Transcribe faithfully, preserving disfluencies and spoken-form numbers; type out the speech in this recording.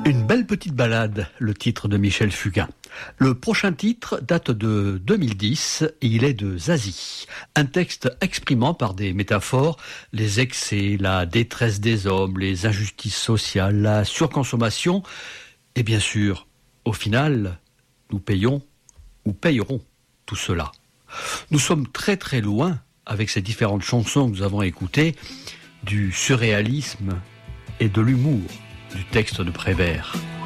Une belle petite balade, le titre de Michel Fugain. Le prochain titre date de deux mille dix et il est de Zazie. Un texte exprimant par des métaphores les excès, la détresse des hommes, les injustices sociales, la surconsommation. Et bien sûr, au final, nous payons ou payerons tout cela. Nous sommes très très loin, avec ces différentes chansons que nous avons écoutées, du surréalisme et de l'humour du texte de Prévert.